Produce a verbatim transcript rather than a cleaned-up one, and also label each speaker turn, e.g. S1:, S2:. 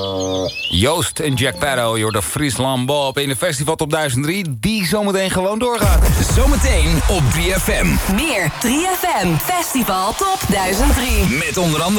S1: Joost en Jack Sparrow, je hoort de Friesland Bob in de Festival Top duizend drie, die zometeen gewoon doorgaat.
S2: Zometeen op drie F M.
S3: Meer drie F M Festival Top duizend drie.
S2: Met onder andere